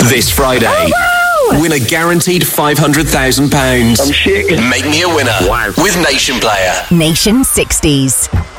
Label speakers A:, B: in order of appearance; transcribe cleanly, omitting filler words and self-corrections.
A: This Friday, win a guaranteed £500,000.
B: I'm shaking.
A: Make me a winner with Nation Player.
C: Nation 60s.